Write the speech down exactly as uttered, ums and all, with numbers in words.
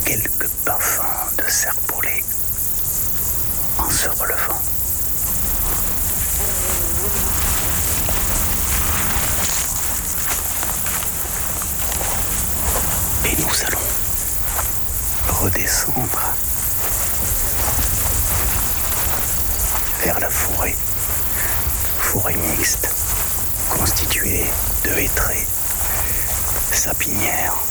quelques parfums de serpollet en se relevant. Et nous allons redescendre vers la forêt, forêt mixte, constituée de hêtraies, sapinières,